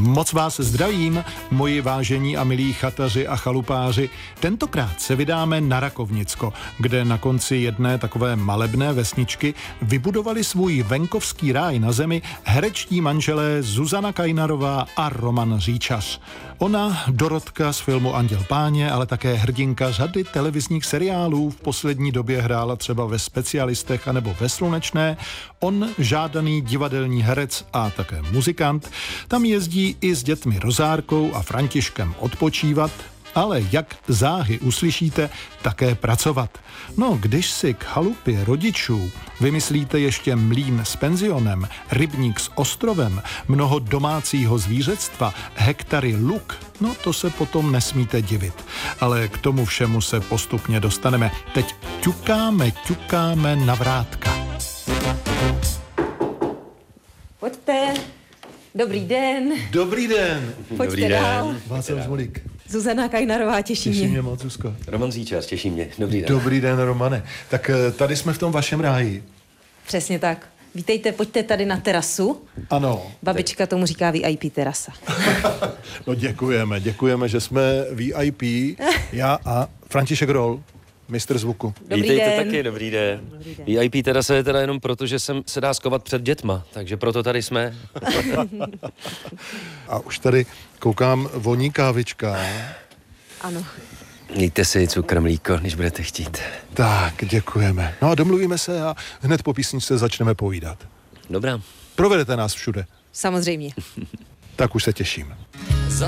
Moc vás zdravím, moji vážení a milí chataři a chalupáři. Tentokrát se vydáme na Rakovnicko, kde na konci jedné takové malebné vesničky vybudovali svůj venkovský ráj na zemi herečtí manželé Zuzana Kajnarová a Roman Říčař. Ona, Dorotka z filmu Anděl Páně, ale také hrdinka řady televizních seriálů, v poslední době hrála třeba ve Specialistech anebo ve Slunečné. On, žádaný divadelní herec a také muzikant, tam jezdí i s dětmi Rozárkou a Františkem odpočívat, ale jak záhy uslyšíte, také pracovat. No, když si k chalupě rodičů vymyslíte ještě mlýn s penzionem, rybník s ostrovem, mnoho domácího zvířectva, hektary luk, no to se potom nesmíte divit. Ale k tomu všemu se postupně dostaneme. Teď ťukáme na vrátka. Pojďte. Dobrý den. Dobrý den. Pojďte dál. Václav Žmolík. Zuzana Kajnarová, těší mě moc, Zuzko. Roman Říčař, těší mě. Dobrý den. Dobrý den, Romane. Tak tady jsme v tom vašem ráji. Přesně tak. Vítejte, pojďte tady na terasu. Ano. Babička tomu říká VIP terasa. No děkujeme, že jsme VIP, já a František Roll, mistr zvuku. Vítejte taky, dobrý den. VIP teda se je teda jenom proto, že se dá skovat před dětma, takže proto tady jsme. A už tady koukám, voní kávička. Ano. Mějte si cukr, mlíko, když budete chtít. Tak, děkujeme. No a domluvíme se a hned po písničce začneme povídat. Dobrá. Provedete nás všude. Samozřejmě. Tak už se těším.